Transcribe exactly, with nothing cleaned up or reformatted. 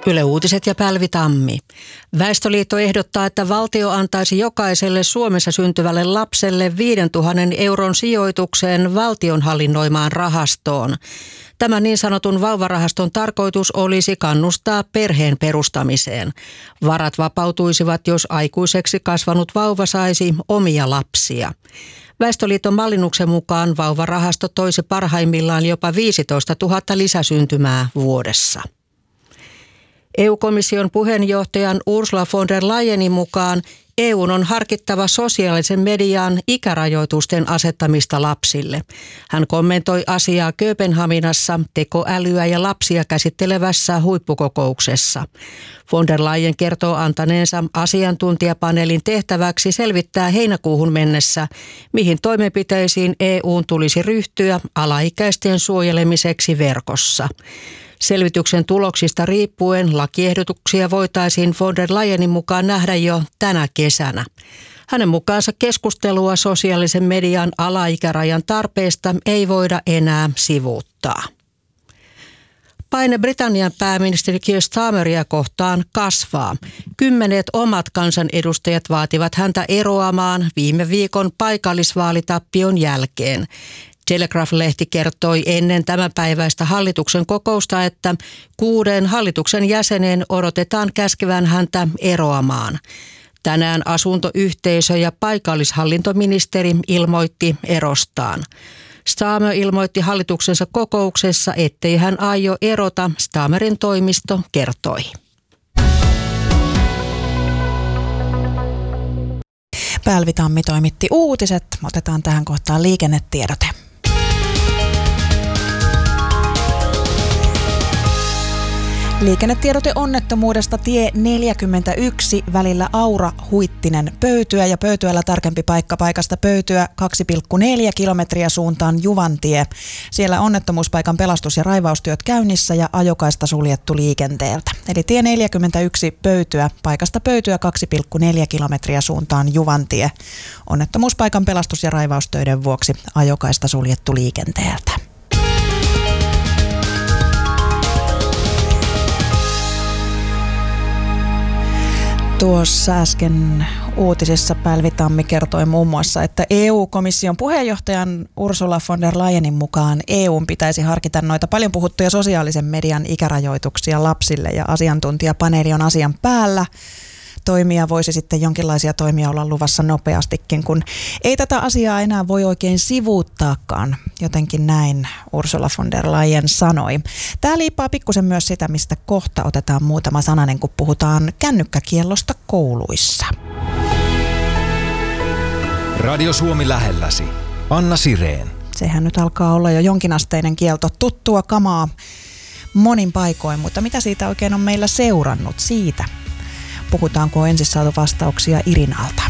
Yle Uutiset ja Päälvi Tammi. Väestöliitto ehdottaa, että valtio antaisi jokaiselle Suomessa syntyvälle lapselle viisituhatta euron sijoitukseen valtion hallinnoimaan rahastoon. Tämän niin sanotun vauvarahaston tarkoitus olisi kannustaa perheen perustamiseen. Varat vapautuisivat, jos aikuiseksi kasvanut vauva saisi omia lapsia. Väestöliiton mallinnuksen mukaan vauvarahasto toisi parhaimmillaan jopa viisitoistatuhatta lisäsyntymää vuodessa. E U-komission puheenjohtajan Ursula von der Leyenin mukaan E U:n on harkittava sosiaalisen median ikärajoitusten asettamista lapsille. Hän kommentoi asiaa Kööpenhaminassa tekoälyä ja lapsia käsittelevässä huippukokouksessa. Von der Leyen kertoo antaneensa asiantuntijapaneelin tehtäväksi selvittää heinäkuuhun mennessä, mihin toimenpiteisiin E U:n tulisi ryhtyä alaikäisten suojelemiseksi verkossa. Selvityksen tuloksista riippuen lakiehdotuksia voitaisiin von der Leyenin mukaan nähdä jo tänä kesänä. Hänen mukaansa keskustelua sosiaalisen median alaikärajan tarpeesta ei voida enää sivuuttaa. Paine Britannian pääministeri Keir Starmeria kohtaan kasvaa. Kymmenet omat kansanedustajat vaativat häntä eroamaan viime viikon paikallisvaalitappion jälkeen. Telegraph-lehti kertoi ennen tämänpäiväistä hallituksen kokousta, että kuuden hallituksen jäsenen odotetaan käskevän häntä eroamaan. Tänään asuntoyhteisö ja paikallishallintoministeri ilmoitti erostaan. Starmer ilmoitti hallituksensa kokouksessa, ettei hän aio erota, Starmerin toimisto kertoi. Päälvi Tammi toimitti uutiset. Otetaan tähän kohtaan liikennetiedote. Liikennetiedote onnettomuudesta tie neljäkymmentäyksi välillä Aura-Huittinen Pöytyä ja Pöytyällä tarkempi paikka paikasta Pöytyä kaksi pilkku neljä kilometriä suuntaan Juvantie. Siellä onnettomuuspaikan pelastus- ja raivaustyöt käynnissä ja ajokaista suljettu liikenteeltä. Eli tie neljäkymmentäyksi Pöytyä paikasta Pöytyä kaksi pilkku neljä kilometriä suuntaan Juvantie. Onnettomuuspaikan pelastus- ja raivaustöiden vuoksi ajokaista suljettu liikenteeltä. Tuossa äsken uutisissa Päälvi Tammi kertoi muun muassa, että E U-komission puheenjohtajan Ursula von der Leyenin mukaan E U:n pitäisi harkita noita paljon puhuttuja sosiaalisen median ikärajoituksia lapsille ja asiantuntijapaneeli on asian päällä. Toimia voisi sitten jonkinlaisia toimia olla luvassa nopeastikin, kun ei tätä asiaa enää voi oikein sivuuttaakaan. Jotenkin näin Ursula von der Leyen sanoi. Tämä liippaa pikkusen myös sitä, mistä kohta otetaan muutama sananen, kun puhutaan kännykkäkiellosta kouluissa. Radio Suomi lähelläsi. Anna Sireen. Sehän nyt alkaa olla jo jonkinasteinen kielto, tuttua kamaa monin paikoin, mutta mitä siitä oikein on meillä seurannut siitä? Puhutaanko ensin saatu vastauksia Irinalta.